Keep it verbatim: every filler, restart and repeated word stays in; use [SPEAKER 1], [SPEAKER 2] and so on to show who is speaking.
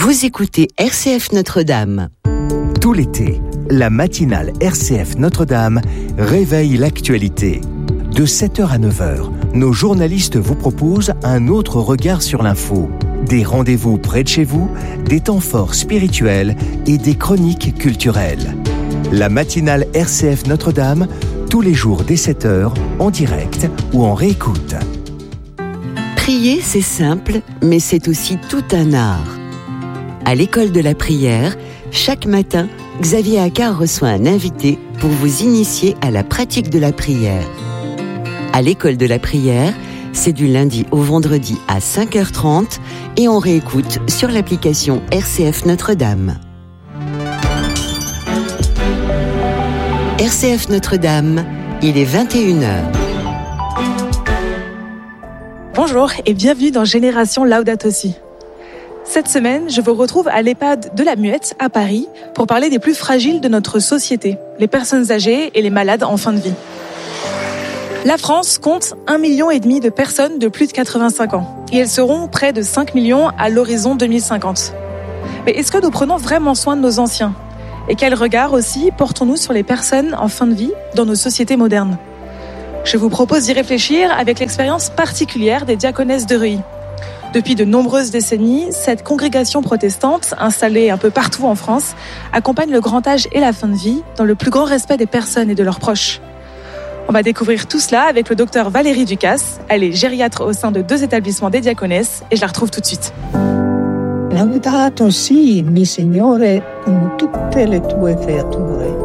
[SPEAKER 1] Vous écoutez R C F Notre-Dame.
[SPEAKER 2] Tout l'été, la matinale R C F Notre-Dame réveille l'actualité. De sept heures à neuf heures, nos journalistes vous proposent un autre regard sur l'info. Des rendez-vous près de chez vous, des temps forts spirituels et des chroniques culturelles. La matinale R C F Notre-Dame, tous les jours dès sept heures, en direct ou en réécoute.
[SPEAKER 1] Prier, c'est simple, mais c'est aussi tout un art. À l'école de la prière, chaque matin, Xavier Accard reçoit un invité pour vous initier à la pratique de la prière. À l'école de la prière, c'est du lundi au vendredi à cinq heures trente et on réécoute sur l'application R C F Notre-Dame. R C F Notre-Dame, il est vingt et une heures.
[SPEAKER 3] Bonjour et bienvenue dans Génération Laudato Si. Cette semaine, je vous retrouve à l'EHPAD de la Muette à Paris pour parler des plus fragiles de notre société, les personnes âgées et les malades en fin de vie. La France compte un million et demi de personnes de plus de quatre-vingt-cinq ans et elles seront près de cinq millions à l'horizon deux mille cinquante. Mais est-ce que nous prenons vraiment soin de nos anciens ? Et quel regard aussi portons-nous sur les personnes en fin de vie dans nos sociétés modernes ? Je vous propose d'y réfléchir avec l'expérience particulière des diaconesses de Reuilly. Depuis de nombreuses décennies, cette congrégation protestante, installée un peu partout en France, accompagne le grand âge et la fin de vie dans le plus grand respect des personnes et de leurs proches. On va découvrir tout cela avec le docteur Valérie Ducasse. Elle est gériatre au sein de deux établissements des diaconesses et je la retrouve tout de suite.
[SPEAKER 4] Laudato si, mi Signore, con tutte le tue creature.